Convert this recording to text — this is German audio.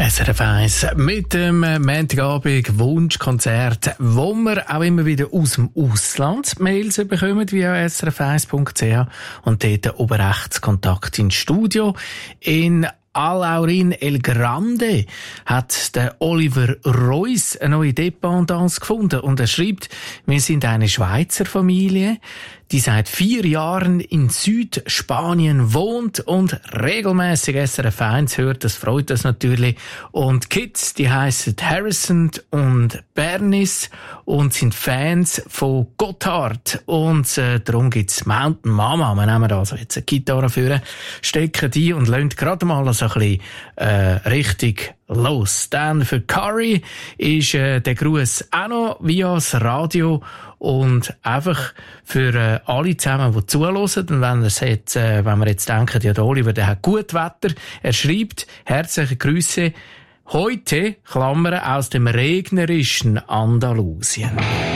SRF 1 mit dem Montagabend Wunschkonzert, wo wir auch immer wieder aus dem Ausland Mails bekommen via srf1.ch und dort oben rechts Kontakt ins Studio. In Alaurin El Grande hat der Oliver Reuss eine neue Dependance gefunden und er schreibt, wir sind eine Schweizer Familie, die seit 4 Jahren in Südspanien wohnt und regelmäßig SRF 1 hört. Das freut uns natürlich. Und Kids, die heissen Harrison und Bernice und sind Fans von Gotthard. Und darum gibt's Mountain Mama. Wir nehmen also jetzt eine Gitarre vor, stecken die und lassen gerade mal so ein bisschen richtig los. Dann für Curry ist der Gruß auch noch via das Radio und einfach für alle zusammen, die zuhören. Und wenn wir jetzt denken, ja, der Oliver, der hat gut Wetter, er schreibt, herzliche Grüße heute, Klammern, aus dem regnerischen Andalusien.